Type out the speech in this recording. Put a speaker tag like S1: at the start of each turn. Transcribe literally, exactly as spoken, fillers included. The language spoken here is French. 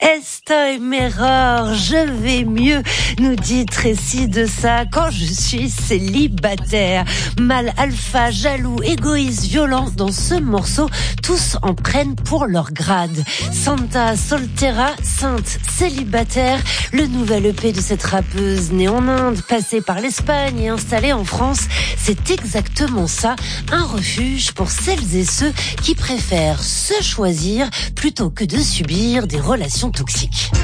S1: Estoy mejor, je vais mieux, nous dit Tracy de ça quand je suis célibataire. Mal alpha, jaloux, égoïste, violent, dans ce morceau, tous en prennent pour leur grade. Santa Soltera, sainte célibataire, le nouvel E P de cette rappeuse née en Inde, passée par l'Espagne et installée en France, c'est exactement ça, un refuge pour celles et ceux qui préfèrent se choisir plutôt que de subir des relations toxiques.